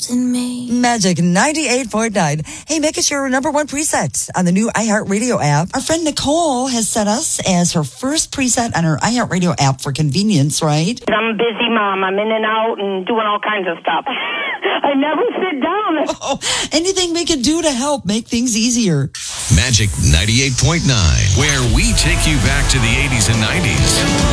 missing me. Magic 98.9. Hey, make us your number one preset on the new iHeartRadio app. Our friend Nicole has set us as her first preset on her iHeartRadio app for convenience, right? I'm a busy mom. I'm in and out and doing all kinds of stuff. I never sit down. Oh, anything we can do to help make things easier. Magic 98.9, where we take you back to the 80s and 90s.